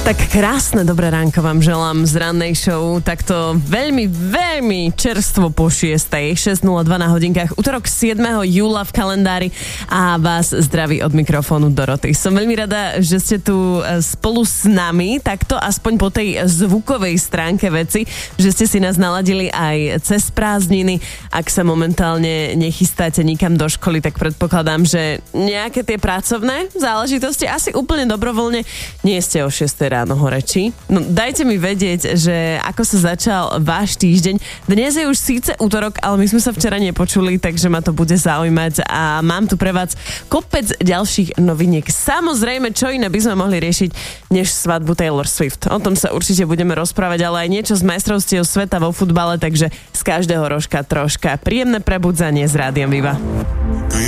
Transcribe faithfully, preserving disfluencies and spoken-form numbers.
Tak krásne dobré ránko vám želám z rannej show, takto veľmi, veľmi čerstvo po šiestej, šesť nula dva na hodinkách, utorok siedmeho júla v kalendári a vás zdraví od mikrofónu Doroty. Som veľmi rada, že ste tu spolu s nami, takto aspoň po tej zvukovej stránke veci, že ste si nás naladili aj cez prázdniny. Ak sa momentálne nechystáte nikam do školy, tak predpokladám, že nejaké tie pracovné záležitosti asi úplne dobrovoľne nie ste o šiestej ráno hore, či? No dajte mi vedieť, že ako sa začal váš týždeň. Dnes je už síce útorok, ale my sme sa včera nepočuli, takže ma to bude zaujímať a mám tu pre vás kopec ďalších noviniek. Samozrejme, čo iné by sme mohli riešiť než svadbu Taylor Swift. O tom sa určite budeme rozprávať, ale aj niečo z majstrovstiev sveta vo futbale, takže z každého rožka troška. Príjemné prebudzanie s Rádiom Viva.